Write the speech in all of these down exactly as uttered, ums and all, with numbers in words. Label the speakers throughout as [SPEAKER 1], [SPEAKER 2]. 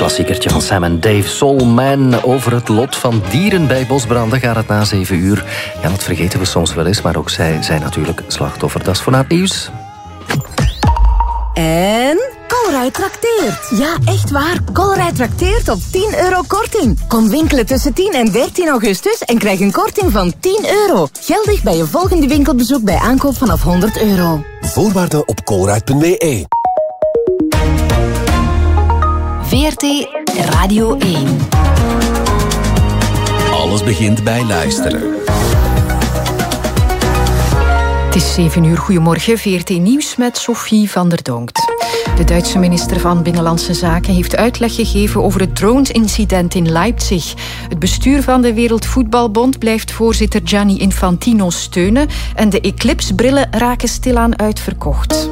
[SPEAKER 1] klassiekertje van Sam en Dave, Soul Man. Over het lot van dieren bij bosbranden gaat het na zeven uur. Ja, dat vergeten we soms wel eens, maar ook zij zijn natuurlijk slachtoffer. Dat is voor na het nieuws.
[SPEAKER 2] En Colruyt trakteert. Ja, echt waar. Colruyt trakteert op tien euro korting. Kom winkelen tussen tien en dertien augustus en krijg een korting van tien euro. Geldig bij je volgende winkelbezoek bij aankoop vanaf honderd euro.
[SPEAKER 3] Voorwaarden op colruyt punt b e.
[SPEAKER 2] V R T Radio één.
[SPEAKER 3] Alles begint bij luisteren.
[SPEAKER 4] Het is zeven uur. Goedemorgen. V R T Nieuws met Sophie van der Donkt. De Duitse minister van Binnenlandse Zaken heeft uitleg gegeven over het drones-incident in Leipzig. Het bestuur van de Wereldvoetbalbond blijft voorzitter Gianni Infantino steunen en de Eclipse-brillen raken stilaan uitverkocht.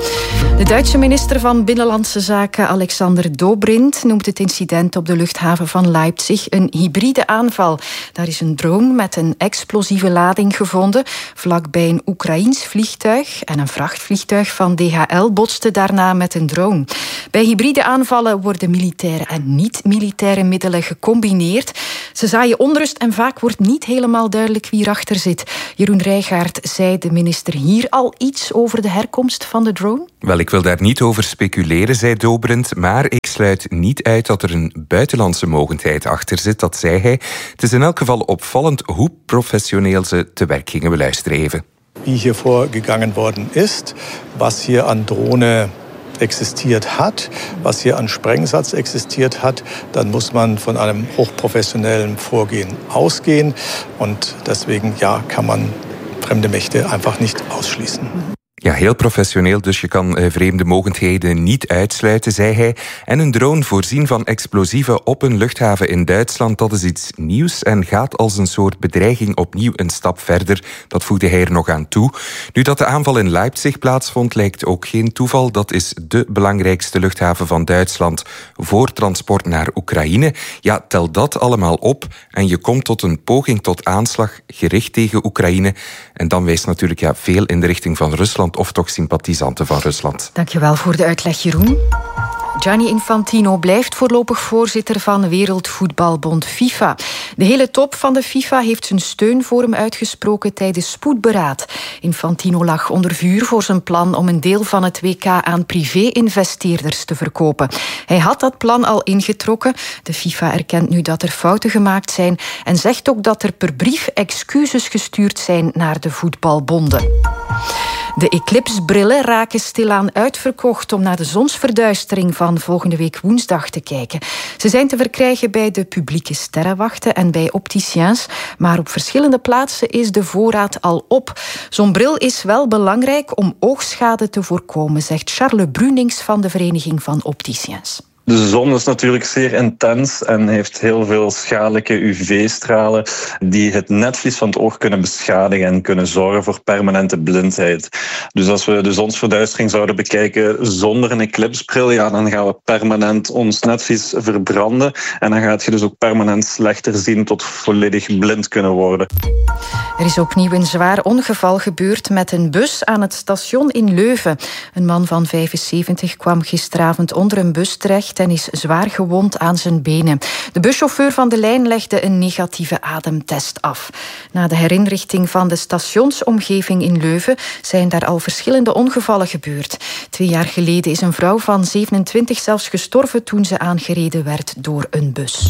[SPEAKER 4] De Duitse minister van Binnenlandse Zaken Alexander Dobrindt noemt het incident op de luchthaven van Leipzig een hybride aanval. Daar is een drone met een explosieve lading gevonden vlakbij een Oekraïens vliegtuig en een vrachtvliegtuig van D H L botste daarna met een drone. Bij hybride aanvallen worden militaire en niet-militaire middelen gecombineerd. Ze zaaien onrust en vaak wordt niet helemaal duidelijk wie erachter zit. Jeroen Rijgaard, zei de minister hier al iets over de herkomst van de drone?
[SPEAKER 5] Wel, ik wil daar niet over speculeren, zei Dobrindt, maar ik sluit niet uit dat er een buitenlandse mogendheid achter zit, dat zei hij. Het is in elk geval opvallend hoe professioneel ze te werk gingen. We luisteren even.
[SPEAKER 6] Wie hier vorgegangen worden ist, was hier an Drohne existiert hat, was hier an Sprengsatz existiert hat, dann muss man von einem hochprofessionellen Vorgehen ausgehen. Und deswegen ja, kann man fremde Mächte einfach nicht ausschließen.
[SPEAKER 5] Ja, heel professioneel, dus je kan uh, vreemde mogendheden niet uitsluiten, zei hij. En een drone voorzien van explosieven op een luchthaven in Duitsland, dat is iets nieuws en gaat als een soort bedreiging opnieuw een stap verder. Dat voegde hij er nog aan toe. Nu dat de aanval in Leipzig plaatsvond, lijkt ook geen toeval. Dat is de belangrijkste luchthaven van Duitsland voor transport naar Oekraïne. Ja, tel dat allemaal op en je komt tot een poging tot aanslag gericht tegen Oekraïne. En dan wijst natuurlijk ja, veel in de richting van Rusland of toch sympathisanten van Rusland.
[SPEAKER 4] Dankjewel voor de uitleg, Jeroen. Gianni Infantino blijft voorlopig voorzitter van de Wereldvoetbalbond FIFA. De hele top van de FIFA heeft zijn steun voor hem uitgesproken tijdens spoedberaad. Infantino lag onder vuur voor zijn plan om een deel van het W K aan privé-investeerders te verkopen. Hij had dat plan al ingetrokken. De FIFA erkent nu dat er fouten gemaakt zijn en zegt ook dat er per brief excuses gestuurd zijn naar de voetbalbonden. De Eclipse-brillen raken stilaan uitverkocht om naar de zonsverduistering van volgende week woensdag te kijken. Ze zijn te verkrijgen bij de publieke sterrenwachten en bij opticiens, maar op verschillende plaatsen is de voorraad al op. Zo'n bril is wel belangrijk om oogschade te voorkomen, zegt Charles Brunings van de Vereniging van Opticiens.
[SPEAKER 7] De zon is natuurlijk zeer intens en heeft heel veel schadelijke U V-stralen die het netvlies van het oog kunnen beschadigen en kunnen zorgen voor permanente blindheid. Dus als we de zonsverduistering zouden bekijken zonder een eclipsebril, ja, dan gaan we permanent ons netvlies verbranden en dan gaat je dus ook permanent slechter zien tot volledig blind kunnen worden.
[SPEAKER 4] Er is opnieuw een zwaar ongeval gebeurd met een bus aan het station in Leuven. Een man van vijfenzeventig kwam gisteravond onder een bus terecht en is zwaar gewond aan zijn benen. De buschauffeur van de lijn legde een negatieve ademtest af. Na de herinrichting van de stationsomgeving in Leuven zijn daar al verschillende ongevallen gebeurd. Twee jaar geleden is een vrouw van zevenentwintig zelfs gestorven toen ze aangereden werd door een bus.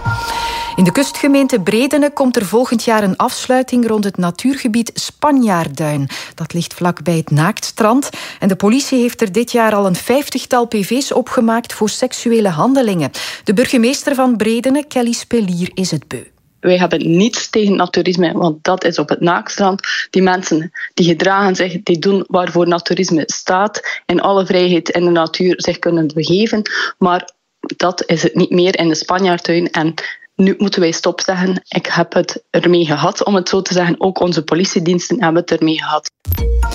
[SPEAKER 4] In de kustgemeente Bredene komt er volgend jaar een afsluiting rond het natuurgebied Spanjaardduin. Dat ligt vlakbij het Naaktstrand. En de politie heeft er dit jaar al een vijftigtal P V's opgemaakt voor seksuele handelingen. De burgemeester van Bredene, Kelly Spelier, is het beu.
[SPEAKER 8] Wij hebben niets tegen naturisme, want dat is op het Naaktstrand. Die mensen die gedragen zich, die doen waarvoor naturisme staat. In alle vrijheid in de natuur zich kunnen begeven. Maar dat is het niet meer in de Spanjaardtuin. En nu moeten wij stop zeggen. Ik heb het ermee gehad, om het zo te zeggen. Ook onze politiediensten hebben het ermee gehad.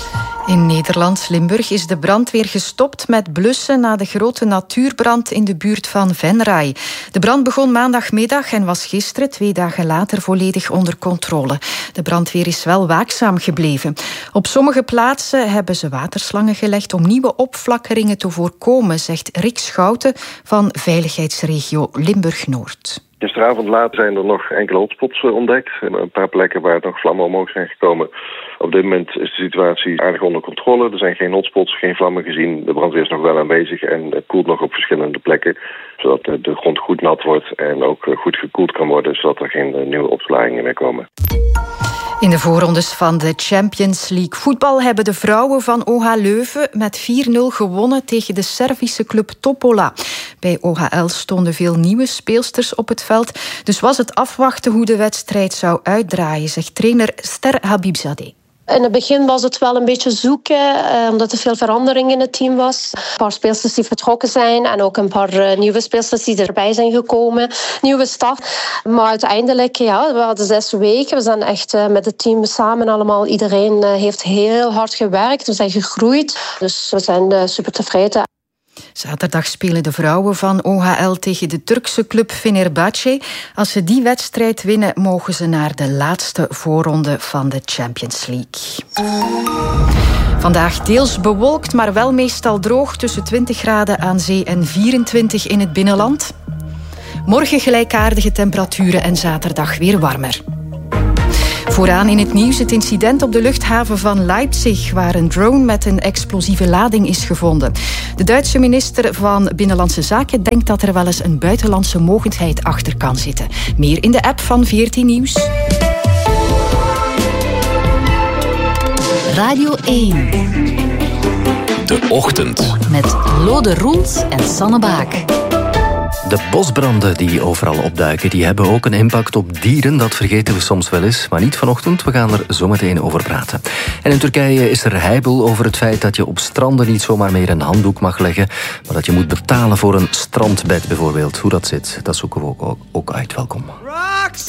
[SPEAKER 4] In Nederland, Limburg, is de brandweer gestopt met blussen na de grote natuurbrand in de buurt van Venray. De brand begon maandagmiddag en was gisteren, twee dagen later, volledig onder controle. De brandweer is wel waakzaam gebleven. Op sommige plaatsen hebben ze waterslangen gelegd om nieuwe opflakkeringen te voorkomen, zegt Rick Schouten van veiligheidsregio Limburg-Noord.
[SPEAKER 9] Gisteravond laat zijn er nog enkele hotspots ontdekt. Een paar plekken waar nog vlammen omhoog zijn gekomen. Op dit moment is de situatie aardig onder controle. Er zijn geen hotspots, geen vlammen gezien. De brandweer is nog wel aanwezig en het koelt nog op verschillende plekken. Zodat de grond goed nat wordt en ook goed gekoeld kan worden. Zodat er geen nieuwe opklaringen meer komen.
[SPEAKER 4] In de voorrondes van de Champions League voetbal hebben de vrouwen van O H Leuven met vier nul gewonnen tegen de Servische club Topola. Bij O H L stonden veel nieuwe speelsters op het veld, dus was het afwachten hoe de wedstrijd zou uitdraaien, zegt trainer Ster Habibzadeh.
[SPEAKER 10] In het begin was het wel een beetje zoeken, eh, omdat er veel verandering in het team was. Een paar speelsters die vertrokken zijn en ook een paar uh, nieuwe speelsters die erbij zijn gekomen. Nieuwe staf. Maar uiteindelijk, ja, we hadden zes weken. We zijn echt uh, met het team samen allemaal. Iedereen uh, heeft heel hard gewerkt. We zijn gegroeid. Dus we zijn uh, super tevreden.
[SPEAKER 4] Zaterdag spelen de vrouwen van O H L tegen de Turkse club Fenerbahce. Als ze die wedstrijd winnen, mogen ze naar de laatste voorronde van de Champions League. Vandaag deels bewolkt, maar wel meestal droog, tussen twintig graden aan zee en vierentwintig in het binnenland. Morgen gelijkaardige temperaturen en zaterdag weer warmer. Vooraan in het nieuws het incident op de luchthaven van Leipzig, waar een drone met een explosieve lading is gevonden. De Duitse minister van Binnenlandse Zaken denkt dat er wel eens een buitenlandse mogendheid achter kan zitten. Meer in de app van veertien Nieuws.
[SPEAKER 11] Radio één.
[SPEAKER 3] De Ochtend.
[SPEAKER 11] Met Lode Roels en Sanne Baak.
[SPEAKER 1] De bosbranden die overal opduiken, die hebben ook een impact op dieren. Dat vergeten we soms wel eens, maar niet vanochtend. We gaan er zometeen over praten. En in Turkije is er heibel over het feit dat je op stranden niet zomaar meer een handdoek mag leggen, maar dat je moet betalen voor een strandbed bijvoorbeeld. Hoe dat zit, dat zoeken we ook, ook uit. Welkom.